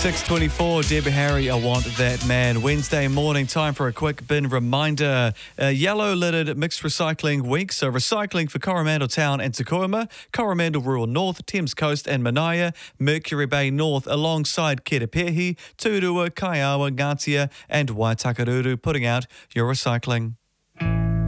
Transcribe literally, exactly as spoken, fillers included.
six twenty-four, Debbie Harry, I Want That Man. Wednesday morning, time for a quick bin reminder. A yellow-lidded mixed recycling week, so recycling for Coromandel Town and Tekuama, Coromandel Rural North, Thames Coast and Manaia, Mercury Bay North alongside Kerepehi, Turua, Kaiawa, Ngatia and Waitakiruru putting out your recycling.